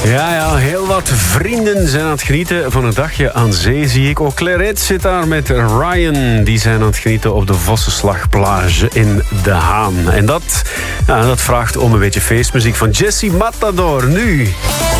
Ja, heel wat vrienden zijn aan het genieten van een dagje aan zee, zie ik. Ook Clairette zit daar met Ryan. Die zijn aan het genieten op de Vossenslagplage in De Haan. En dat vraagt om een beetje feestmuziek van Jesse Matador. Nu...